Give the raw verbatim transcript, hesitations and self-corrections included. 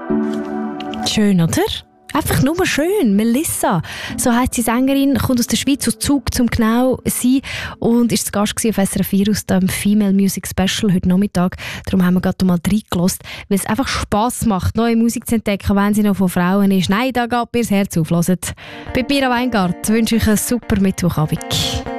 Schön, oder? Einfach nur schön. Melissa, so heisst sie Sängerin, kommt aus der Schweiz, aus Zug zum genau sein und ist zu Gast auf S R F vier aus dem Female Music Special heute Nachmittag. Darum haben wir gerade mal reingelassen, weil es einfach Spass macht, neue Musik zu entdecken, wenn sie noch von Frauen ist. Nein, da geht mir das Herz auf. Hört. Bei Mira Weingart wünsche ich einen super Mittwochabend.